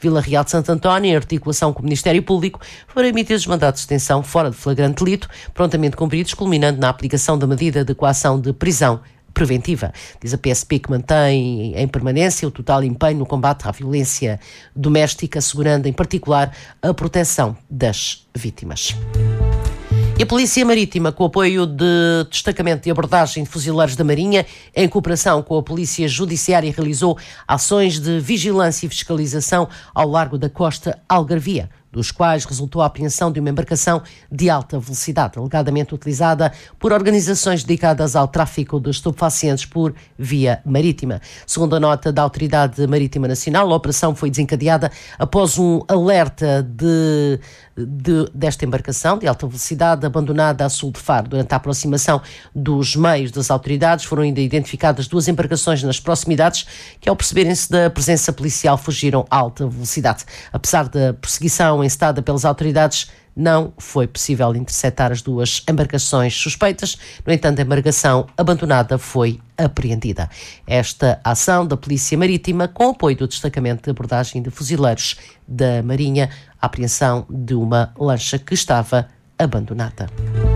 Vila Real de Santo António, em articulação com o Ministério Público, foram emitidos mandados de detenção fora de flagrante delito, prontamente cumpridos, culminando na aplicação da medida de coação de prisão preventiva. Diz a PSP que mantém em permanência o total empenho no combate à violência doméstica, assegurando em particular a proteção das vítimas. E a Polícia Marítima, com o apoio de Destacamento de Abordagem de Fuzileiros da Marinha, em cooperação com a Polícia Judiciária, realizou ações de vigilância e fiscalização ao largo da costa algarvia, dos quais resultou a apreensão de uma embarcação de alta velocidade, alegadamente utilizada por organizações dedicadas ao tráfico de estupefacientes por via marítima. Segundo a nota da Autoridade Marítima Nacional, a operação foi desencadeada após um alerta desta embarcação de alta velocidade abandonada a sul de Faro. Durante a aproximação dos meios das autoridades, foram ainda identificadas 2 embarcações nas proximidades que, ao perceberem-se da presença policial, fugiram a alta velocidade. Apesar da perseguição encetada pelas autoridades, não foi possível interceptar as 2 embarcações suspeitas. No entanto, a embarcação abandonada foi apreendida. Esta ação da Polícia Marítima, com apoio do Destacamento de Abordagem de Fuzileiros da Marinha, a apreensão de uma lancha que estava abandonada.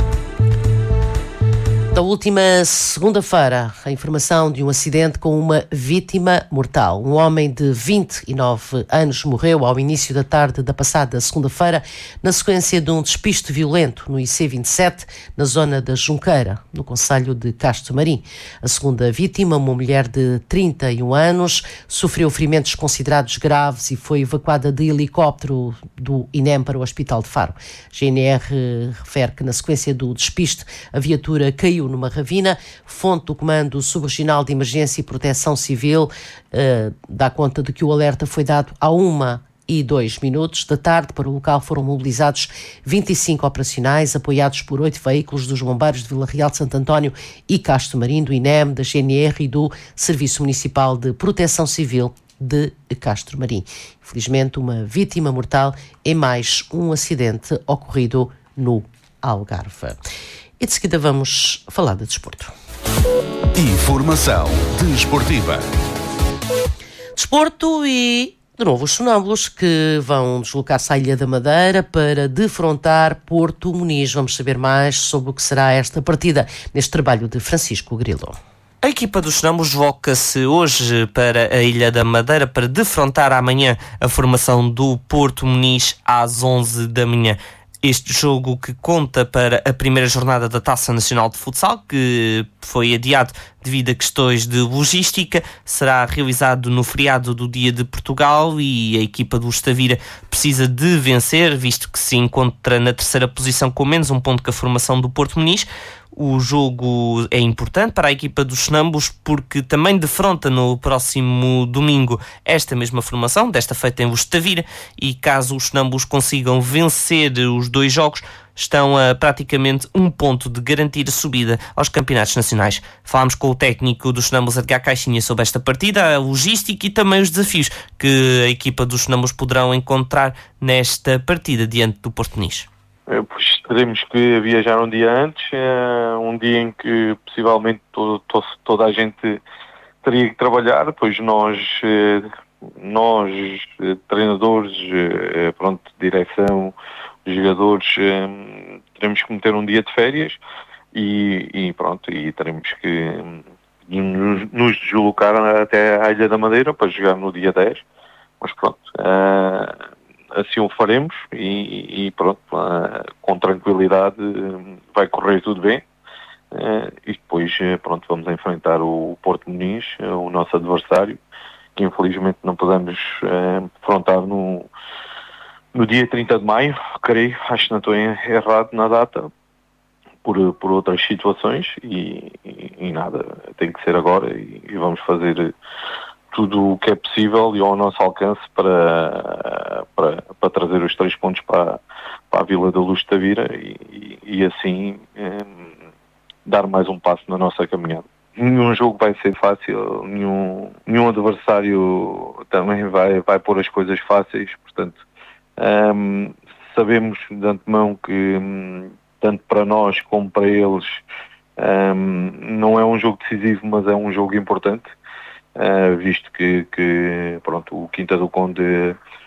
Da última segunda-feira, a informação de um acidente com uma vítima mortal. Um homem de 29 anos morreu ao início da tarde da passada segunda-feira, na sequência de um despiste violento no IC27, na zona da Junqueira, no concelho de Castro Marim. A segunda vítima, uma mulher de 31 anos, sofreu ferimentos considerados graves e foi evacuada de helicóptero do INEM para o Hospital de Faro. A GNR refere que, na sequência do despiste, a viatura caiu numa ravina. Fonte do Comando Subregional de Emergência e Proteção Civil dá conta de que o alerta foi dado à 1h02 da tarde. Para o local foram mobilizados 25 operacionais, apoiados por 8 veículos dos bombeiros de Vila Real de Santo António e Castro Marim, do INEM, da GNR e do Serviço Municipal de Proteção Civil de Castro Marim. Infelizmente, uma vítima mortal em mais um acidente ocorrido no Algarve. E de seguida vamos falar de desporto. Informação desportiva. Desporto e, de novo, os sonâmbulos que vão deslocar-se à Ilha da Madeira para defrontar Porto Muniz. Vamos saber mais sobre o que será esta partida neste trabalho de Francisco Grilo. A equipa dos sonâmbulos desloca-se hoje para a Ilha da Madeira para defrontar amanhã a formação do Porto Muniz às 11 da manhã. Este jogo, que conta para a primeira jornada da Taça Nacional de Futsal, que foi adiado devido a questões de logística, será realizado no feriado do Dia de Portugal e a equipa do Estavira precisa de vencer, visto que se encontra na terceira posição com menos um ponto que a formação do Porto Muniz. O jogo é importante para a equipa dos sonâmbulos porque também defronta no próximo domingo esta mesma formação, desta feita em Estavira, e caso os sonâmbulos consigam vencer os 2 jogos, estão a praticamente um ponto de garantir a subida aos campeonatos nacionais. Falámos com o técnico dos sonâmbulos, Edgar Caixinha, sobre esta partida, a logística e também os desafios que a equipa dos sonâmbulos poderão encontrar nesta partida diante do Porto Muniz. Pois teremos que viajar um dia antes, um dia em que possivelmente toda a gente teria que trabalhar, pois nós treinadores, direção, jogadores, teremos que meter um dia de férias e teremos que nos deslocar até à Ilha da Madeira para jogar no dia 10, mas assim o faremos e com tranquilidade vai correr tudo bem, e depois vamos enfrentar o Porto Muniz, o nosso adversário, que infelizmente não podemos enfrentar no dia 30 de maio, creio, acho que não estou errado na data, por outras situações e nada, tem que ser agora e vamos fazer tudo o que é possível e ao nosso alcance para trazer os 3 pontos para a Vila da Luz de Tavira e assim dar mais um passo na nossa caminhada. Nenhum jogo vai ser fácil, nenhum adversário também vai pôr as coisas fáceis, portanto sabemos de antemão que tanto para nós como para eles não é um jogo decisivo, mas é um jogo importante. Visto que o Quinta do Conde